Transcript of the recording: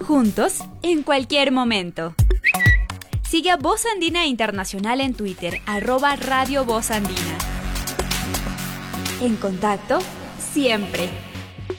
Juntos, en cualquier momento. Sigue a Voz Andina Internacional en Twitter, @Radio Voz Andina. En contacto, siempre.